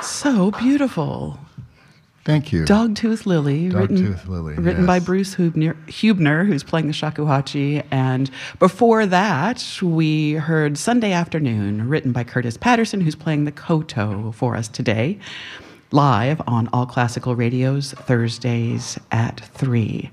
So beautiful. Thank you. Dogtooth Lily, written by Bruce Huebner, who's playing the shakuhachi. And before that, we heard Sunday Afternoon, written by Curtis Patterson, who's playing the koto for us today, live on All Classical Radio's Thursdays at 3.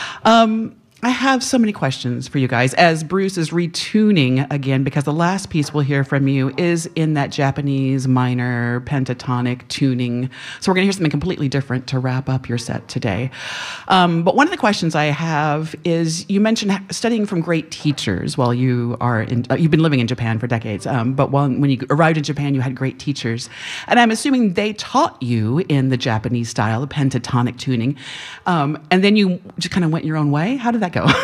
I have so many questions for you guys as Bruce is retuning again, because the last piece we'll hear from you is in that Japanese minor pentatonic tuning. So we're going to hear something completely different to wrap up your set today. But one of the questions I have is, you mentioned studying from great teachers while you are in, you've been living in Japan for decades, but when you arrived in Japan, you had great teachers. And I'm assuming they taught you in the Japanese style of pentatonic tuning. And then you just kind of went your own way. How did that go?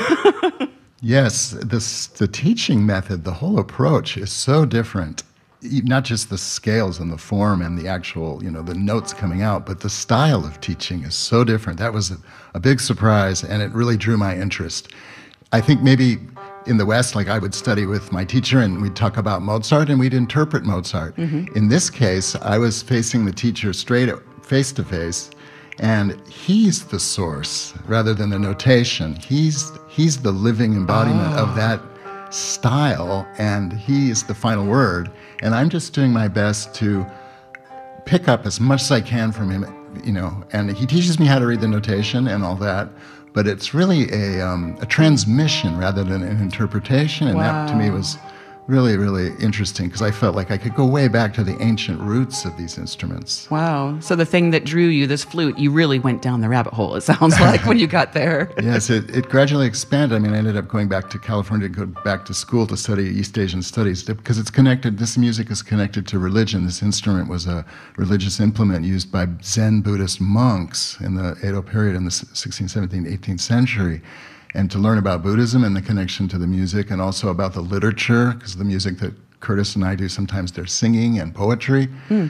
Yes, the teaching method, the whole approach is so different. Not just the scales and the form and the actual, the notes coming out, but the style of teaching is so different. That was a big surprise, and it really drew my interest. I think maybe in the West, like I would study with my teacher and we'd talk about Mozart and we'd interpret Mozart. Mm-hmm. In this case, I was facing the teacher straight face to face, and he's the source rather than the notation. He's the living embodiment of that style, and he is the final word. And I'm just doing my best to pick up as much as I can from him, and he teaches me how to read the notation and all that. But it's really a transmission rather than an interpretation, and that to me was really, really interesting, because I felt like I could go way back to the ancient roots of these instruments. Wow. So the thing that drew you, this flute, you really went down the rabbit hole, it sounds like, when you got there. Yes, it gradually expanded. I mean, I ended up going back to California to go back to school to study East Asian studies, because it's connected, this music is connected to religion. This instrument was a religious implement used by Zen Buddhist monks in the Edo period in the 16th, 17th, 18th century. And to learn about Buddhism and the connection to the music, and also about the literature, because the music that Curtis and I do, sometimes they're singing and poetry.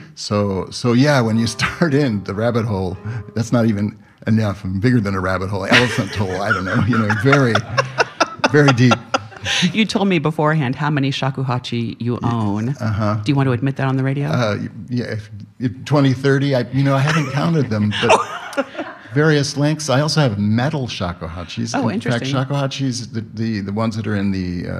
So yeah, when you start in the rabbit hole, that's not even enough. I'm bigger than a rabbit hole, elephant hole, I don't know, very, very deep. You told me beforehand how many shakuhachi you own. Do you want to admit that on the radio? Yeah, 20, 30, I haven't counted them, but... Various lengths. I also have metal shakuhachis. Oh, In interesting. fact, shakuhachis, the ones that are in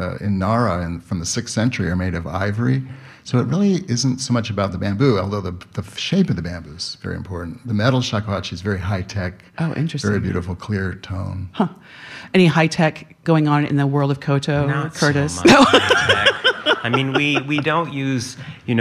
Nara and from the 6th century, are made of ivory. So it really isn't so much about the bamboo, although the shape of the bamboo is very important. The metal shakuhachi is very high-tech. Oh, interesting. Very beautiful, clear tone. Huh. Any high-tech going on in the world of koto, Not Curtis? So much high-tech. I mean, we don't use,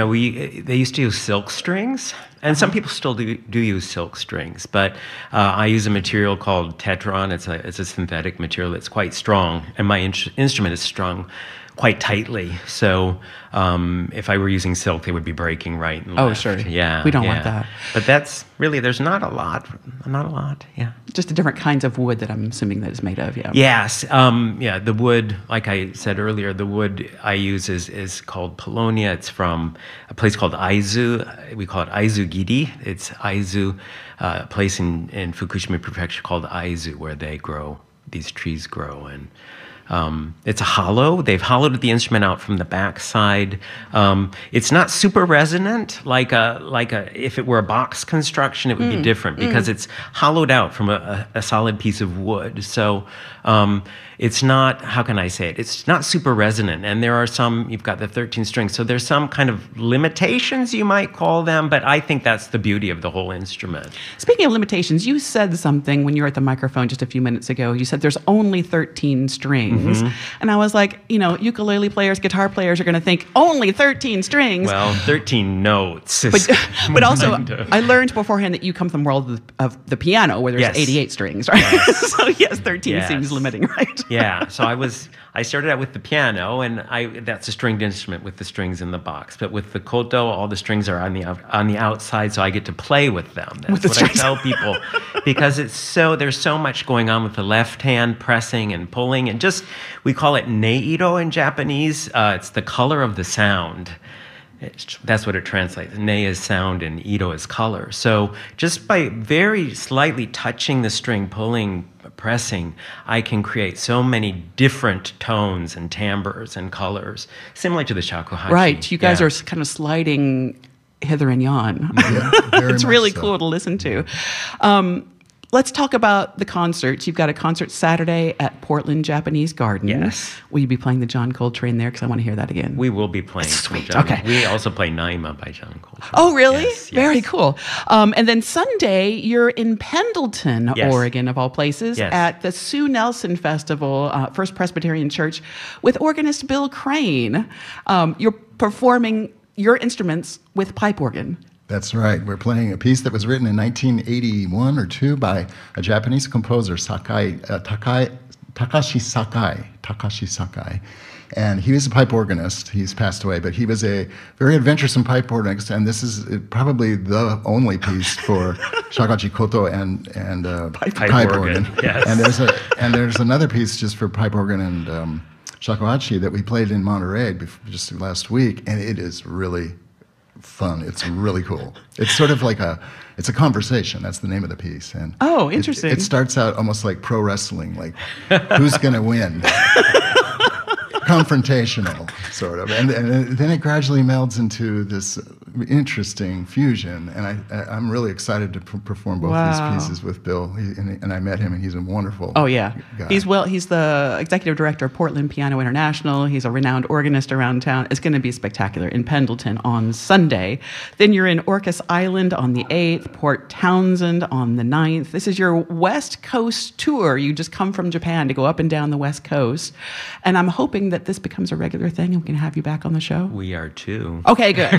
they used to use silk strings, and some people still do use silk strings, but I use a material called Tetron. It's a synthetic material that's quite strong, and my instrument is strung quite tightly. So if I were using silk, they would be breaking right and left. Oh, sure. Yeah. We don't want that. But that's really, there's not a lot, yeah. Just the different kinds of wood that I'm assuming that it's made of, yeah. Yes. The wood, like I said earlier, the wood I use is called Paulownia. It's from a place called Aizu. We call it Aizu-giri. It's Aizu, a place in Fukushima Prefecture called Aizu, where these trees grow. And it's a hollow. They've hollowed the instrument out from the backside. It's not super resonant, like if it were a box construction, it would be different, because it's hollowed out from a solid piece of wood. So it's not, how can I say it? It's not super resonant. And there are you've got the 13 strings, so there's some kind of limitations, you might call them, but I think that's the beauty of the whole instrument. Speaking of limitations, you said something when you were at the microphone just a few minutes ago. You said there's only 13 strings. And I was like, ukulele players, guitar players are going to think only 13 strings. Well, 13 notes. But also, I learned beforehand that you come from the world of the piano, where there's 88 strings, right? Yes. So yes, 13 seems limiting, right? Yeah. So I started out with the piano, and that's a stringed instrument with the strings in the box. But with the koto, all the strings are on the outside, so I get to play with them. That's what I tell people, because there's so much going on with the left hand pressing and pulling, and we call it neiiro in Japanese. It's the color of the sound. That's what it translates. Ne is sound and iro is color. So just by very slightly touching the string, pulling, pressing, I can create so many different tones and timbres and colors, similar to the shakuhachi. Right. You guys are kind of sliding hither and yon. Yeah, it's really cool to listen to. Let's talk about the concerts. You've got a concert Saturday at Portland Japanese Garden. Yes. Will you be playing the John Coltrane there? Because I want to hear that again. We will be playing. Sweet. John. Okay. We also play Naima by John Coltrane. Oh, really? Yes, Very cool. And then Sunday, you're in Pendleton, Yes. Oregon, of all places, Yes. at the Sue Nelson Festival, First Presbyterian Church, with organist Bill Crane. You're performing your instruments with pipe organ. That's right. We're playing a piece that was written in 1981 or 2 by a Japanese composer, Takashi Sakai. And he was a pipe organist. He's passed away, but he was a very adventuresome pipe organist. And this is probably the only piece for shakuhachi koto and pipe organ. Yes. And there's another piece just for pipe organ and shakuhachi that we played in Monterey just last week, and it is really fun. It's really cool. It's sort of like it's a conversation. That's the name of the piece. And interesting. It starts out almost like pro wrestling, like who's going to win? Confrontational, sort of. And then it gradually melds into this interesting fusion. And I'm really excited to perform both these pieces with Bill. And I met him, and he's a wonderful guy. He's the executive director of Portland Piano International. He's a renowned organist around town. It's going to be spectacular in Pendleton on Sunday. Then you're in Orcas Island on the 8th, Port Townsend on the 9th. This is your West Coast tour. You just come from Japan to go up and down the West Coast. And I'm hoping that this becomes a regular thing and we can have you back on the show. We are too. Okay, good.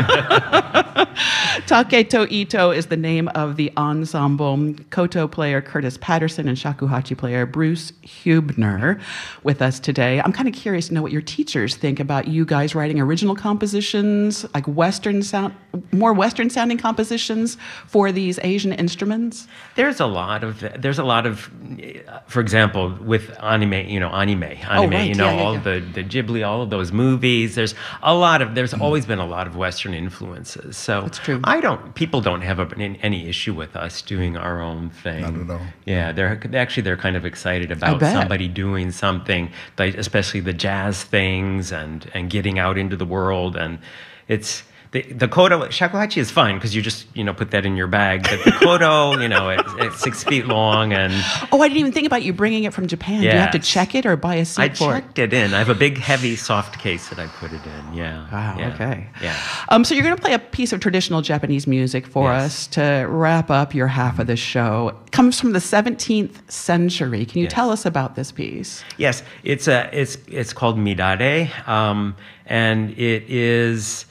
Taketo Ito is the name of the ensemble. Koto player Curtis Patterson and shakuhachi player Bruce Hubner with us today. I'm kind of curious to know what your teachers think about you guys writing original compositions, like more Western sounding compositions for these Asian instruments. There's a lot of, for example, with anime, all the Ghibli, all of those movies. There's always been a lot of Western influences. So that's true. People don't have any issue with us doing our own thing. Not at all. Yeah, they're kind of excited about somebody doing something, especially the jazz things and getting out into the world. And it's the koto shakuhachi is fine because you just put that in your bag. But the koto, it's 6 feet long and. Oh, I didn't even think about you bringing it from Japan. Yes. Do you have to check it or buy a seat for it? I checked it in. I have a big, heavy, soft case that I put it in. Yeah. Wow. Yeah. Okay. Yeah. So you're going to play a piece of traditional Japanese music for us to wrap up your half of the show. It comes from the 17th century. Can you tell us about this piece? Yes, it's called Midare, and it is.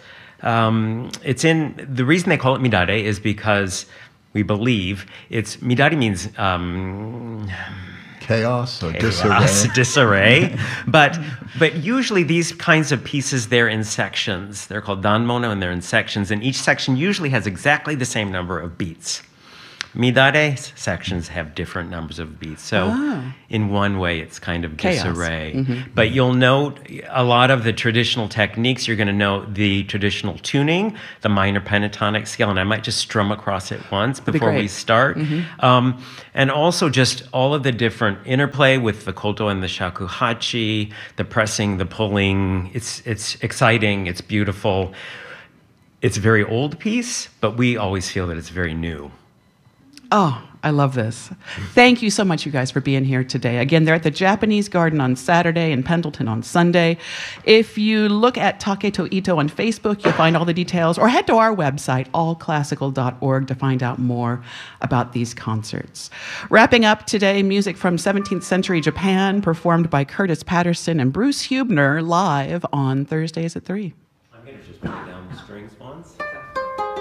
The reason they call it Midare is because we believe Midare means chaos or disarray. But usually these kinds of pieces, they're in sections. They're called danmono, and they're in sections, and each section usually has exactly the same number of beats. Midare sections have different numbers of beats. So in one way, it's kind of disarray. Mm-hmm. But you'll note a lot of the traditional techniques. You're going to note the traditional tuning, the minor pentatonic scale, and I might just strum across it once before we start. Mm-hmm. And also just all of the different interplay with the koto and the shakuhachi, the pressing, the pulling. It's exciting. It's beautiful. It's a very old piece, but we always feel that it's very new. Oh, I love this. Thank you so much, you guys, for being here today. Again, they're at the Japanese Garden on Saturday and Pendleton on Sunday. If you look at Taketo Ito on Facebook, you'll find all the details, or head to our website, allclassical.org, to find out more about these concerts. Wrapping up today, music from 17th century Japan, performed by Curtis Patterson and Bruce Hubner, live on Thursdays at 3. I'm going to just put down the strings once.